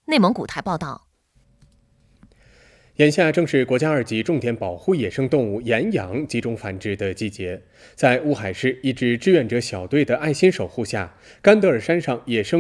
内蒙古台报道。 眼下正是国家2级重点保护野生动物岩羊集中繁殖的季节，在乌海市一支志愿者小队的爱心守护下，甘德尔山上野生